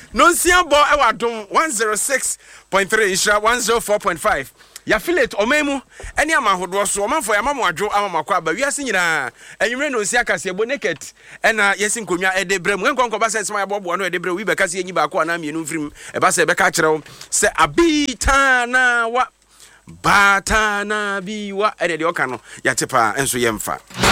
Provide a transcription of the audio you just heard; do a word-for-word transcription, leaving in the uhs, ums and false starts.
Nonsia bo e wadom one oh six point three Isra one oh four point five. Ya affiliate omemu eni amahodo so omanfo ya mamwadwo amamakwa ba wiase nyina enwere no nsia kase ebo naked ena yesi nkonwa edebrem nkonko ba se sema ya bobo no edebre wi be kase enyi ba ko na mienu mfirim e ba se be ka kirew se abitana wa batana biwa ene de oka no ya tepa enso yemfa